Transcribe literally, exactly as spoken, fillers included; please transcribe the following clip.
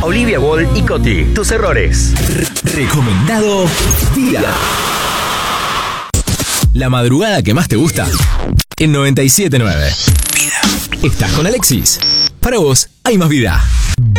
Olivia Wall y Coti. Tus errores. Recomendado día. La madrugada que más te gusta en noventa y siete nueve. Vida. Estás con Alexis. Para vos hay más vida.